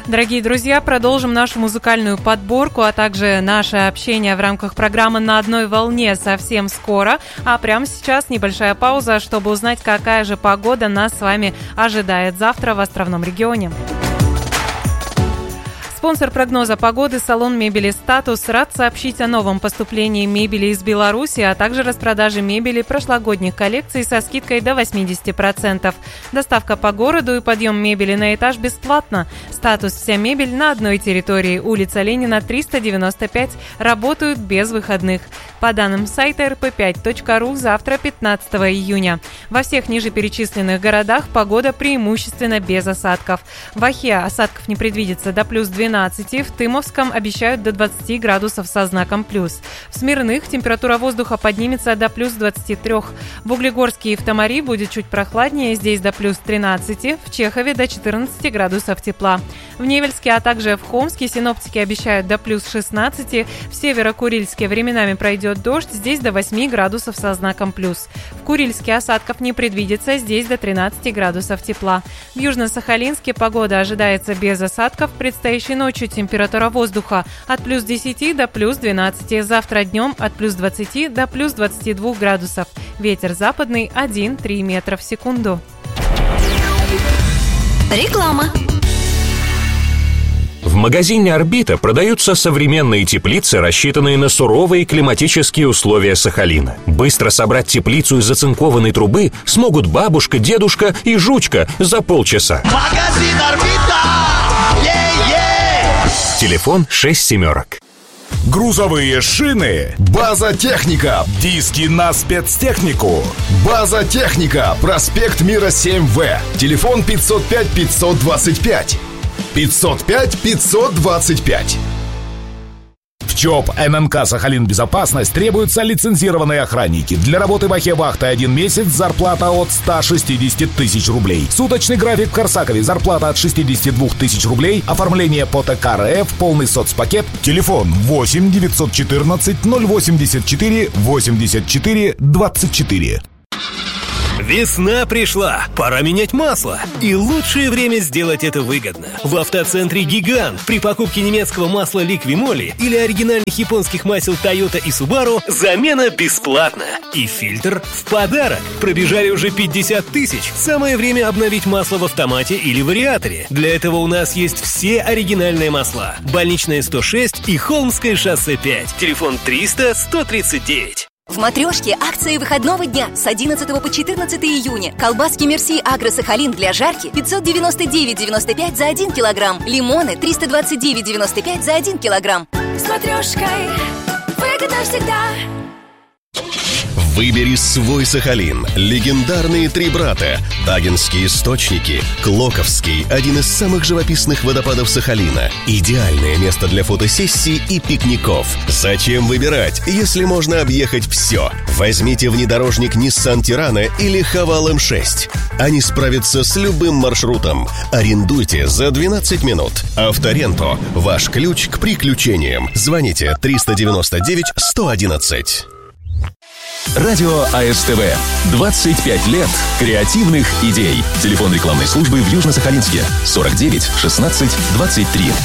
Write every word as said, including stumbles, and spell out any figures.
Дорогие друзья, продолжим нашу музыкальную подборку, а также наше общение в рамках программы «На одной волне» совсем скоро. А прямо сейчас небольшая пауза, чтобы узнать, какая же погода нас с вами ожидает завтра в островном регионе. Спонсор прогноза погоды – салон мебели «Статус» рад сообщить о новом поступлении мебели из Беларуси, а также распродаже мебели прошлогодних коллекций со скидкой до восемьдесят процентов. Доставка по городу и подъем мебели на этаж бесплатно. «Статус» – вся мебель на одной территории. Улица Ленина, триста девяносто пять. Работают без выходных. По данным сайта эр пэ пять точка ру, завтра, пятнадцатого июня. Во всех ниже перечисленных городах погода преимущественно без осадков. В Ахе осадков не предвидится до плюс двенадцати, в Тымовском обещают до двадцати градусов со знаком плюс. В Смирных температура воздуха поднимется до плюс двадцати трёх. В Углегорске и в Тамари будет чуть прохладнее, здесь до плюс тринадцати, в Чехове до четырнадцати градусов тепла. В Невельске, а также в Хомске синоптики обещают до плюс шестнадцати, в Северо-Курильске временами пройдет дождь, здесь до восьми градусов со знаком плюс. В Курильске осадков не предвидится, здесь до тринадцати градусов тепла. В Южно-Сахалинске погода ожидается без осадков, предстоящей ночью температура воздуха от плюс десяти до плюс двенадцати, завтра днем от плюс двадцати до плюс двадцати двух градусов. Ветер западный один-три метра в секунду. Реклама. В магазине «Орбита» продаются современные теплицы, рассчитанные на суровые климатические условия Сахалина. Быстро собрать теплицу из оцинкованной трубы смогут бабушка, дедушка и жучка за полчаса. Магазин «Орбита». Е-е! Телефон шесть семерок. Грузовые шины, База Техника, диски на спецтехнику. База Техника, проспект Мира семь вэ, телефон пятьсот пять пятьсот двадцать пять. пятьсот пять пятьсот двадцать пять. В ЧОП эн эн ка «Сахалин Безопасность» требуются лицензированные охранники. Для работы в Ахе вахта один месяц, зарплата от ста шестидесяти тысяч рублей. Суточный график в Корсакове, зарплата от шестидесяти двух тысяч рублей. Оформление по тэ ка эр эф, полный соцпакет. Телефон восемь девятьсот четырнадцать ноль восемьдесят четыре восемьдесят четыре двадцать четыре. Весна пришла, пора менять масло. И лучшее время сделать это выгодно. В автоцентре «Гигант» при покупке немецкого масла «Ликвимоли» или оригинальных японских масел «Тойота» и «Субару» замена бесплатна. И фильтр в подарок. Пробежали уже пятьдесят тысяч. Самое время обновить масло в автомате или вариаторе. Для этого у нас есть все оригинальные масла. Больничная сто шесть и Холмское шоссе пять. Телефон триста сто тридцать девять. В «Матрешке» акции выходного дня с одиннадцатого по четырнадцатое июня. Колбаски «Мерси Агро Сахалин» для жарки пятьсот девяносто девять девяносто пять за один килограмм. Лимоны триста двадцать девять девяносто пять за один килограмм. С «Матрешкой» выгодно всегда. Выбери свой Сахалин. Легендарные три брата. Тагинские источники. Клоковский – один из самых живописных водопадов Сахалина. Идеальное место для фотосессий и пикников. Зачем выбирать, если можно объехать все? Возьмите внедорожник Nissan Tirana или Haval эм шесть. Они справятся с любым маршрутом. Арендуйте за двенадцать минут. Авторенто – ваш ключ к приключениям. Звоните триста девяносто девять сто одиннадцать. Радио а эс тэ вэ. двадцать пять лет креативных идей. Телефон рекламной службы в Южно-Сахалинске. сорок девять шестнадцать двадцать три.